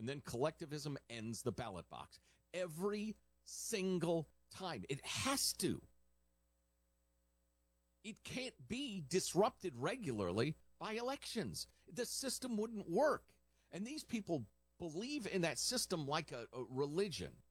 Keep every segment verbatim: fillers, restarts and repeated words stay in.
And then collectivism ends the ballot box. Every single time. It has to. It can't be disrupted regularly by elections. The system wouldn't work. And these people believe in that system like a, a religion.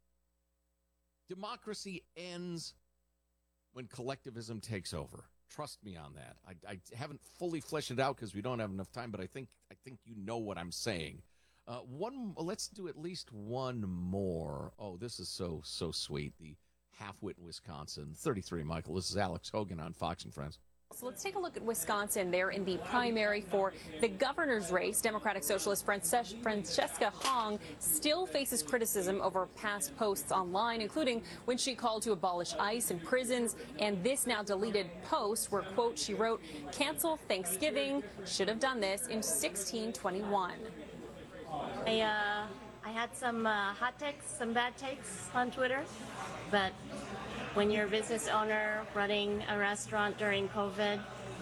Democracy ends when collectivism takes over. Trust me on that. I, I haven't fully fleshed it out because we don't have enough time, but I think I think you know what I'm saying. Uh, one, let's do at least one more. Oh, this is so so sweet. The half-wit in Wisconsin. thirty-three, Michael. This is Alex Hogan on Fox and Friends. So let's take a look at Wisconsin. They're in the primary for the governor's race. Democratic Socialist Francesca Hong still faces criticism over past posts online, including when she called to abolish ICE in prisons, and this now deleted post where, quote, she wrote, "Cancel Thanksgiving. Should have done this in sixteen twenty-one. I, uh, I had some uh, hot takes, some bad takes on Twitter, but when you're a business owner running a restaurant during COVID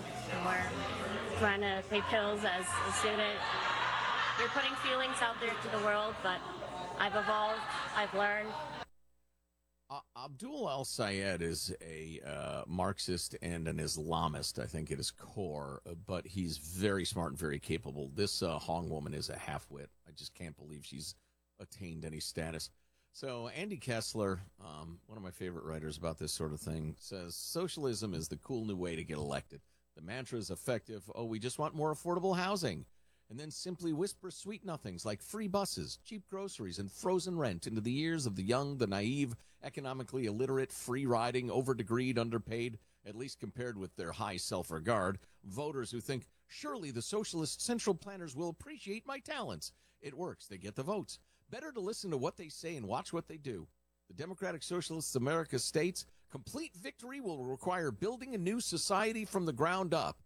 or trying to pay bills as a student, you're putting feelings out there to the world, but I've evolved, I've learned. Uh, Abdul al-Sayed is a uh, Marxist and an Islamist, I think, at his core, uh, but he's very smart and very capable. This uh, Hong woman is a half-wit. I just can't believe she's attained any status. So Andy Kessler, um, one of my favorite writers about this sort of thing, says socialism is the cool new way to get elected. The mantra is effective. Oh, we just want more affordable housing. And then simply whisper sweet nothings like free buses, cheap groceries, and frozen rent into the ears of the young, the naive, economically illiterate, free-riding, over-degreed, underpaid, at least compared with their high self-regard, voters who think, surely the socialist central planners will appreciate my talents. It works. They get the votes. Better to listen to what they say and watch what they do. The Democratic Socialists of America states, complete victory will require building a new society from the ground up.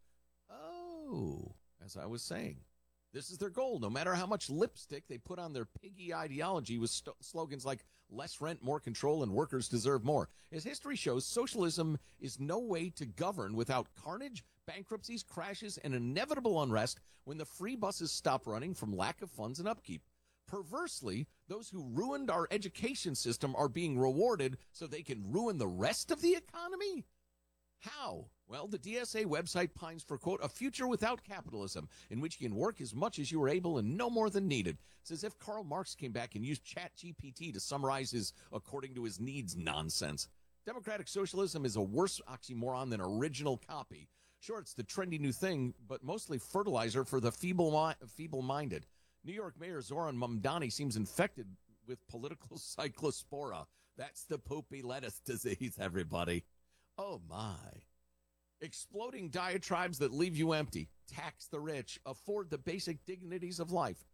Oh, as I was saying. This is their goal, no matter how much lipstick they put on their piggy ideology with st- slogans like less rent, more control, and workers deserve more. As history shows, socialism is no way to govern without carnage, bankruptcies, crashes, and inevitable unrest when the free buses stop running from lack of funds and upkeep. Perversely, those who ruined our education system are being rewarded so they can ruin the rest of the economy? How? Well, the D S A website pines for, quote, a future without capitalism, in which you can work as much as you are able and no more than needed. It's as if Karl Marx came back and used Chat G P T to summarize his according to his needs nonsense. Democratic socialism is a worse oxymoron than original copy. Sure, it's the trendy new thing, but mostly fertilizer for the feeble, feeble-minded. New York Mayor Zoran Mamdani seems infected with political cyclospora. That's the poopy lettuce disease, everybody. Oh, my. Exploding diatribes that leave you empty. Tax the rich. Afford the basic dignities of life.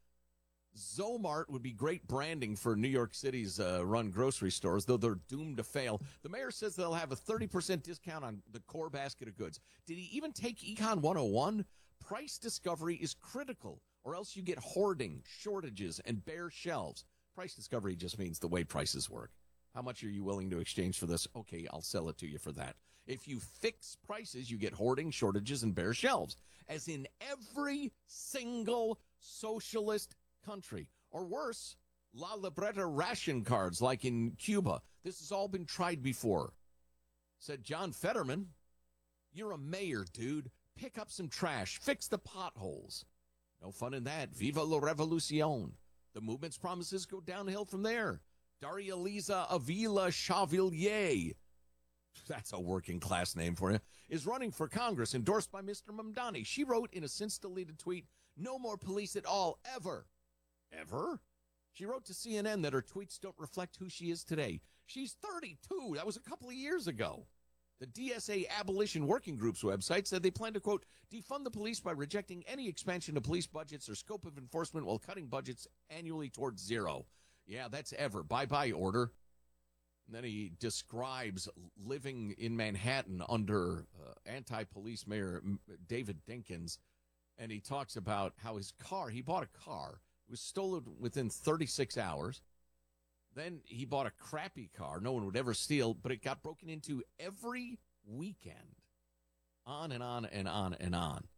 Zomart would be great branding for New York City's uh, run grocery stores, though they're doomed to fail. The mayor says they'll have a thirty percent discount on the core basket of goods. Did he even take Econ one oh one? Price discovery is critical, or else you get hoarding, shortages, and bare shelves. Price discovery just means the way prices work. How much are you willing to exchange for this? Okay, I'll sell it to you for that. If you fix prices, you get hoarding, shortages, and bare shelves, as in every single socialist country. Or worse, La Libreta ration cards like in Cuba. This has all been tried before. Said John Fetterman, you're a mayor, dude. Pick up some trash. Fix the potholes. No fun in that. Viva la revolucion. The movement's promises go downhill from there. Daria Liza Avila Chavilier, that's a working class name for you, is running for Congress, endorsed by Mister Mamdani. She wrote in a since-deleted tweet, no more police at all, ever. Ever? She wrote to C N N that her tweets don't reflect who she is today. She's thirty-two. That was a couple of years ago. The D S A Abolition Working Group's website said they plan to, quote, defund the police by rejecting any expansion of police budgets or scope of enforcement while cutting budgets annually towards zero. Yeah, that's ever. Bye-bye order. And then he describes living in Manhattan under uh, anti-police mayor David Dinkins, and he talks about how his car, he bought a car, it was stolen within thirty-six hours. Then he bought a crappy car no one would ever steal, but it got broken into every weekend. On and on and on and on.